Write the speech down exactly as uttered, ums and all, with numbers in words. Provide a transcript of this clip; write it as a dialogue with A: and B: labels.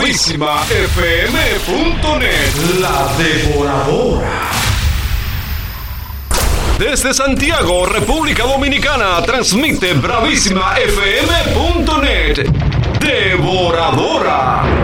A: bravísima f m punto net. La Devoradora. Desde Santiago, República Dominicana, transmite bravísima f m punto net. Devoradora.